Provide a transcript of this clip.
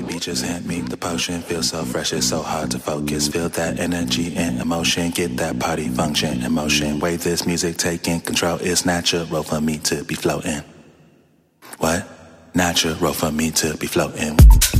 baby, just hand me the potion. Feel so fresh, it's so hard to focus. Feel that energy and emotion, get that party function in motion. Way this music taking control, it's natural for me to be floating. What? Natural for me to be floating.